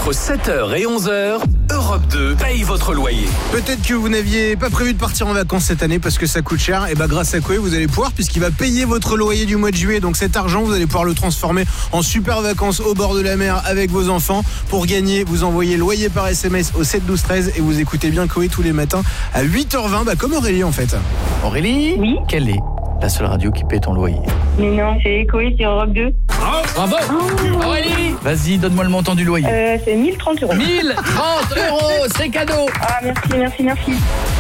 Entre 7h et 11h, Europe 2 paye votre loyer. Peut-être que vous n'aviez pas prévu de partir en vacances cette année parce que ça coûte cher. Et grâce à Koé, vous allez pouvoir, puisqu'il va payer votre loyer du mois de juillet. Donc cet argent, vous allez pouvoir le transformer en super vacances au bord de la mer avec vos enfants. Pour gagner, vous envoyez loyer par SMS au 7 12 13 et vous écoutez bien Koé tous les matins à 8h20, comme Aurélie en fait. Aurélie, Oui. quelle est la seule radio qui paie ton loyer? Mais non, c'est Koé sur Europe 2. Bravo Aurélie, vas-y, donne-moi le montant du loyer. C'est 1030 euros. 1030 €, c'est cadeau. Ah, merci.